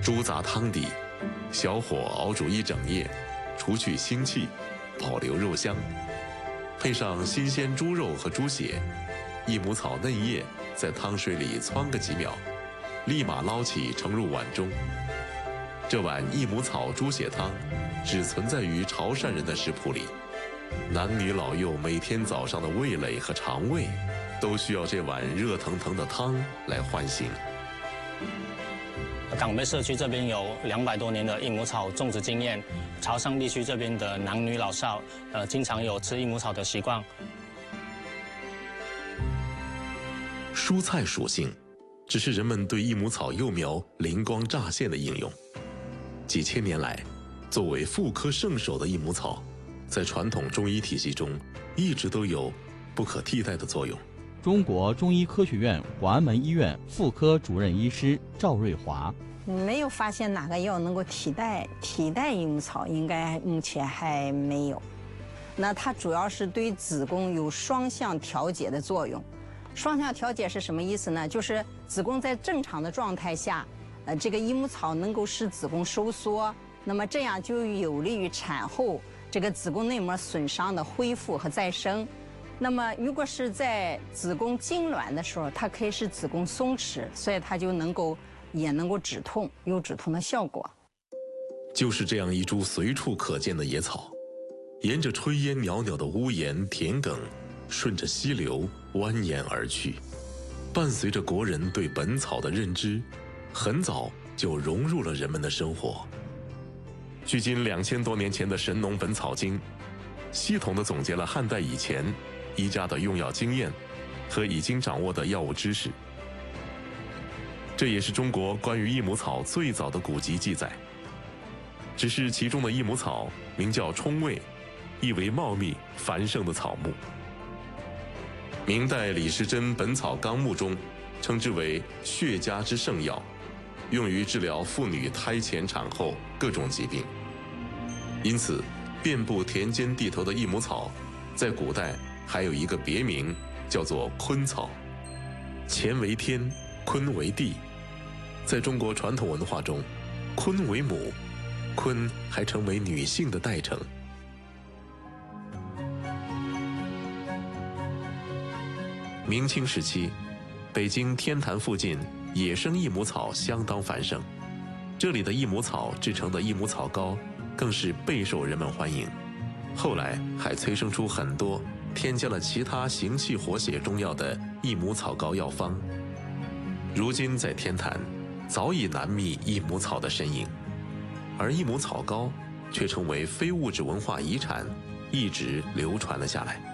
猪杂汤底，小火熬煮一整夜，除去腥气，保留肉香。配上新鲜猪肉和猪血，益母草嫩叶在汤水里汆个几秒，立马捞起盛入碗中。这碗益母草猪血汤只存在于潮汕人的食谱里，男女老幼每天早上的味蕾和肠胃都需要这碗热腾腾的汤来唤醒。 港北社区这边有200多年的益母草种植经验，潮汕地区这边的男女老少，经常有吃益母草的习惯。 蔬菜属性，只是人们对益母草幼苗灵光乍现的应用。几千年来，作为妇科圣手的益母草，在传统中医体系中一直都有不可替代的作用。 中国中医科学院广安门医院妇科主任医师赵瑞华。 没有发现哪个药能够替代益母草，应该目前还没有。那它主要是对子宫有双向调节的作用。双向调节是什么意思呢？就是子宫在正常的状态下，这个益母草能够使子宫收缩，那么这样就有利于产后这个子宫内膜损伤的恢复和再生。那么如果是在子宫痉挛的时候，它可以使子宫松弛，所以它就也能够止痛，有止痛的效果。 就是这样一株随处可见的野草，沿着炊烟袅袅的屋檐田埂，顺着溪流蜿蜒而去。伴随着国人对本草的认知，很早就融入了人们的生活。距今2000多年前的《神农本草经》，系统地总结了汉代以前医家的用药经验和已经掌握的药物知识。这也是中国关于益母草最早的古籍记载。只是其中的益母草名叫冲味，意为茂密繁盛的草木。明代李时珍《本草纲目》中称之为血家之圣药，用于治疗妇女胎前产后各种疾病。因此，遍布田间地头的益母草，在古代还有一个别名，叫做坤草。乾为天，坤为地。在中国传统文化中，坤为母，坤还成为女性的代称。明清时期，北京天坛附近野生益母草相当繁盛，这里的益母草制成的益母草膏更是备受人们欢迎。后来还催生出很多添加了其他行气活血中药的益母草膏药方。如今在天坛早已难觅益母草的身影，而益母草膏却成为非物质文化遗产，一直流传了下来。